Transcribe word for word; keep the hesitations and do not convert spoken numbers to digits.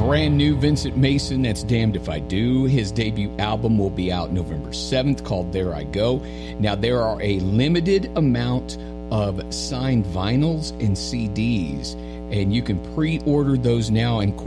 brand new Vincent Mason. That's Damned If I Do. His debut album will be out November seventh, called There I Go. Now, there are a limited amount of signed vinyls and C Ds, and you can pre-order those now. And